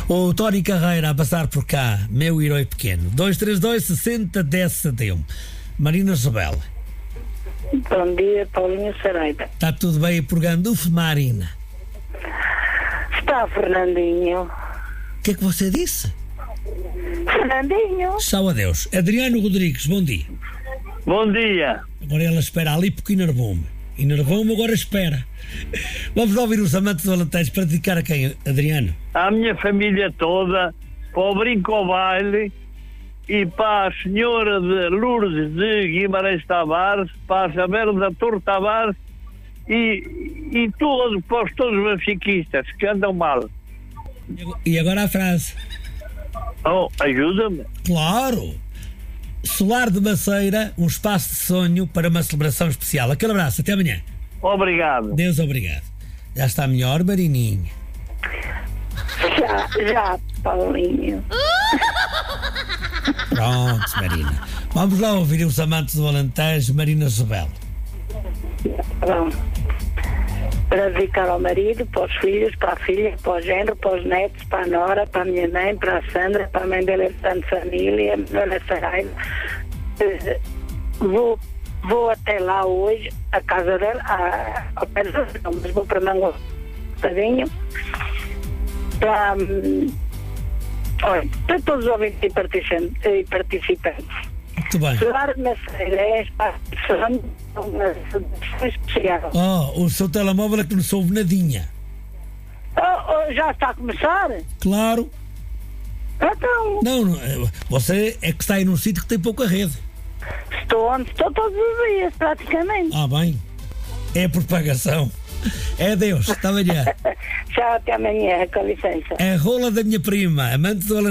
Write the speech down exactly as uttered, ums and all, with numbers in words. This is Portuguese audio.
O Tony Carreira a passar por cá, meu herói pequeno. dois três dois, sessenta, dez, setenta e um. Marina Isabel. Bom dia, Paulinho Saraiva. Está tudo bem por Gandulfo, Marina? Está Fernandinho. O que é que você disse? Fernandinho. Tchau, adeus. Adriano Rodrigues, bom dia. Bom dia. Agora ela espera ali porque enervou-me. Enervou-me, agora espera. Vamos ouvir os amantes do Alentejo para dedicar a quem, Adriano? À minha família toda, para o Brinco ao Baile e para a senhora de Lourdes de Guimarães Tavares, para a Isabel da Torre Tavares e, e todos, para os todos os benfiquistas que andam mal. E agora a frase. Oh, ajuda-me. Claro! Solar de Maceira, um espaço de sonho para uma celebração especial. Aquele abraço, até amanhã. Obrigado. Deus obrigado. Já está melhor, Marininha? Já, já, Paulinho. Pronto, Marina. Vamos lá ouvir os amantes do Alentejo, Marina Isabel. Bom, para dedicar ao marido, para os filhos, para a filha, para o genro, para os netos, para a nora, para a minha mãe, para a Sandra, para a mãe dele de família, Dona Saraiva. Uh, vou, vou até lá hoje, a casa dela, a, ao pé da não, mas vou para Mango um bocadinho. Para, um, olha, para todos os ouvintes e participantes. E participantes. Muito bem. Solar de Maceira é espaço de sonho, uma celebração especial. Oh, o seu telemóvel é que não soube nadinha. Oh, oh, já está a começar? Claro. Então, Não, não, você é que está aí num sítio que tem pouca rede. estou onde estou todos os dias, praticamente. Ah, bem. É propagação. É Deus, está amanhã. Tchau, até amanhã, com licença. É a rola da minha prima, amante do Alentejo.